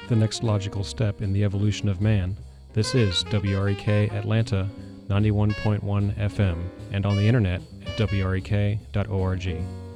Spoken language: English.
the next logical step in the evolution of man. This is WREK Atlanta 91.1 FM and on the internet at wrek.org.